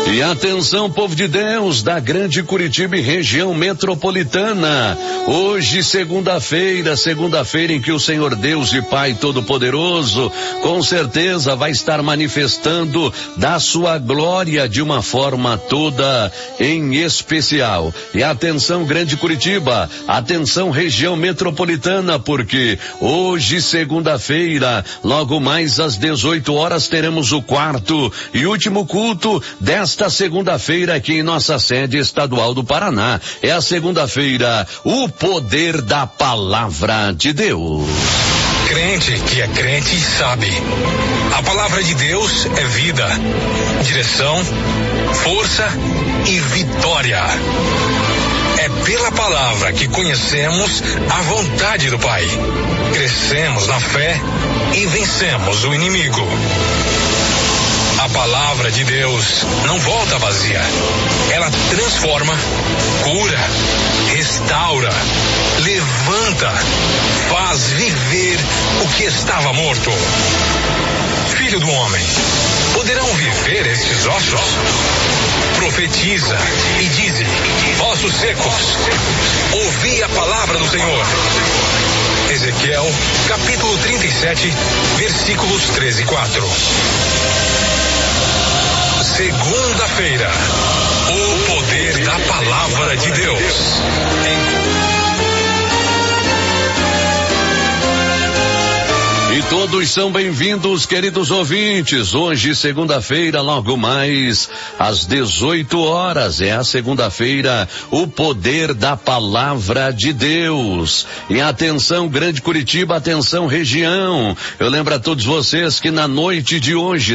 E atenção, povo de Deus, da Grande Curitiba e região metropolitana. Hoje, segunda-feira em que o Senhor Deus e Pai Todo-Poderoso, com certeza vai estar manifestando da sua glória de uma forma toda em especial. E atenção, Grande Curitiba, atenção, região metropolitana, porque hoje, segunda-feira, logo mais às 18 horas, teremos o quarto e último culto desta segunda-feira aqui em nossa sede estadual do Paraná. É a segunda-feira, o poder da palavra de Deus. Crente que é crente sabe. A palavra de Deus é vida, direção, força e vitória. É pela palavra que conhecemos a vontade do Pai. Crescemos na fé e vencemos o inimigo. A palavra de Deus não volta vazia. Ela transforma, cura, restaura, levanta, faz viver o que estava morto. Filho do homem, poderão viver estes ossos? Profetiza e dize: ossos secos, ouvi a palavra do Senhor. Ezequiel, capítulo 37, versículos 13 e 4. Segunda-feira, o poder da palavra de Deus. E todos são bem-vindos, queridos ouvintes. Hoje, segunda-feira, logo mais às 18 horas, é a segunda-feira, o poder da palavra de Deus. E atenção, Grande Curitiba, atenção, região. Eu lembro a todos vocês que na noite de hoje,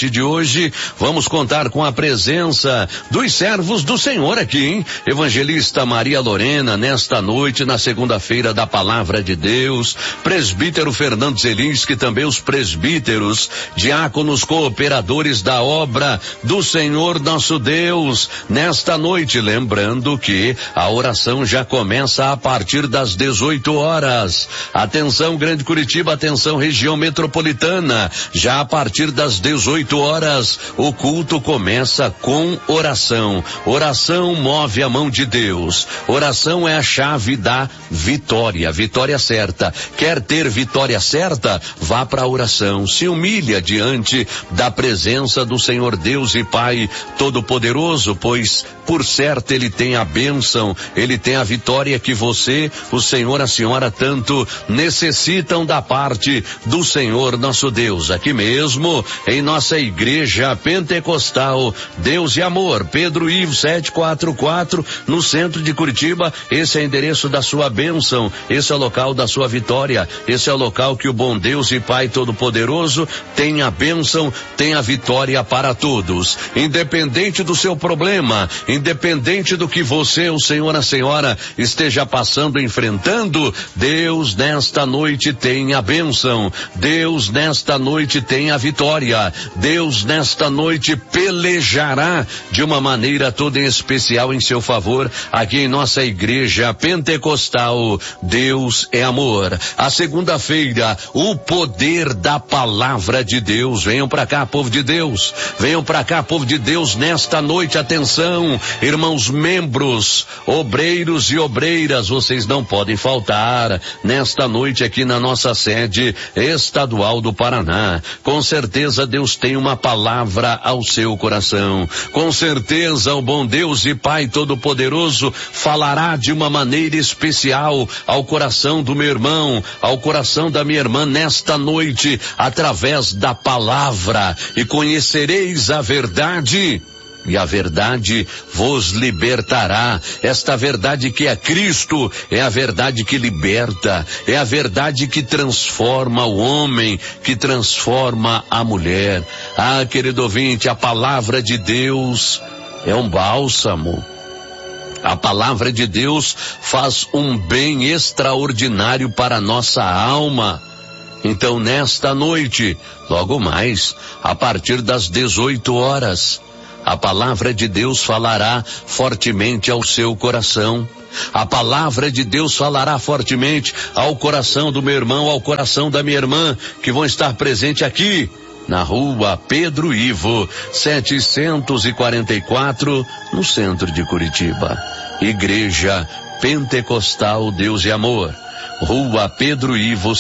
vamos contar com a presença dos servos do Senhor aqui, hein? Evangelista Maria Lorena, nesta noite, na segunda-feira da palavra de Deus. Presbítero Fernando Zelim, que também os presbíteros, diáconos, cooperadores da obra do Senhor nosso Deus, nesta noite, lembrando que a oração já começa a partir das 18 horas. Atenção, Grande Curitiba, atenção, região metropolitana, já a partir das 18 horas, o culto começa com oração. Oração move a mão de Deus. Oração é a chave da vitória, vitória certa. Quer ter vitória certa? Vá para a oração, se humilha diante da presença do Senhor Deus e Pai Todo-Poderoso, pois por certo Ele tem a bênção, Ele tem a vitória que você, o Senhor, a senhora tanto necessitam da parte do Senhor nosso Deus. Aqui mesmo, em nossa igreja pentecostal Deus e Amor, Pedro Ivo 744, no centro de Curitiba. Esse é o endereço da sua bênção, esse é o local da sua vitória, esse é o local que o bom Deus e Pai Todo-Poderoso tem a bênção, tem a vitória para todos. Independente do seu problema, independente do que você, o Senhor, a senhora esteja passando, enfrentando, Deus nesta noite tem a bênção. Deus nesta noite tem a vitória. Deus nesta noite pelejará de uma maneira toda especial em seu favor aqui em nossa igreja pentecostal. Deus é amor. A segunda-feira, o poder da palavra de Deus. Venham para cá, povo de Deus. Venham para cá, povo de Deus, nesta noite. Atenção, irmãos membros, obreiros e obreiras, vocês não podem faltar nesta noite aqui na nossa sede estadual do Paraná. Com certeza Deus tem uma palavra ao seu coração. Com certeza o bom Deus e Pai Todo-Poderoso falará de uma maneira especial ao coração do meu irmão, ao coração da minha irmã nesta noite, através da palavra. E conhecereis a verdade, e a verdade vos libertará. Esta verdade que é Cristo é a verdade que liberta, é a verdade que transforma o homem, que transforma a mulher. Ah, querido ouvinte, a palavra de Deus é um bálsamo. A palavra de Deus faz um bem extraordinário para a nossa alma. Então, nesta noite, logo mais, a partir das 18 horas, a palavra de Deus falará fortemente ao seu coração. A palavra de Deus falará fortemente ao coração do meu irmão, ao coração da minha irmã, que vão estar presentes aqui na rua Pedro Ivo, 744, no centro de Curitiba. Igreja Pentecostal Deus e Amor, rua Pedro Ivo,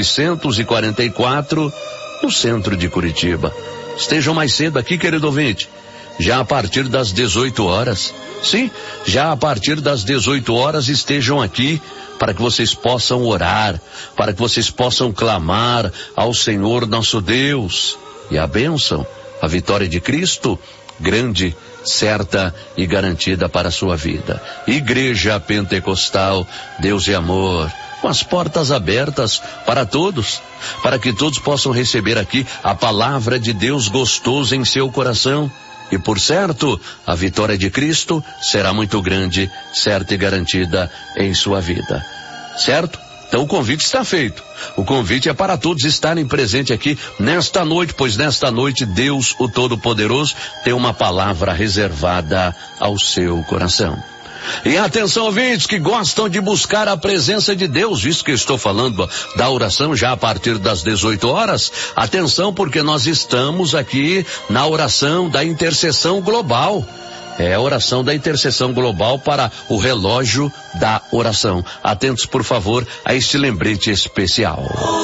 744, no centro de Curitiba. Estejam mais cedo aqui, querido ouvinte, já a partir das 18 horas. Sim, já a partir das 18 horas estejam aqui para que vocês possam orar, para que vocês possam clamar ao Senhor nosso Deus. E a bênção, a vitória de Cristo, grande, certa e garantida para a sua vida. Igreja Pentecostal Deus e Amor, com as portas abertas para todos, para que todos possam receber aqui a palavra de Deus gostosa em seu coração. E por certo, a vitória de Cristo será muito grande, certa e garantida em sua vida. Certo? Então o convite está feito. O convite é para todos estarem presentes aqui nesta noite, pois nesta noite Deus, o Todo-Poderoso, tem uma palavra reservada ao seu coração. E atenção, ouvintes que gostam de buscar a presença de Deus, visto que eu estou falando da oração já a partir das 18 horas, atenção, porque nós estamos aqui na oração da intercessão global. É a oração da intercessão global para o relógio da oração. Atentos, por favor, a este lembrete especial.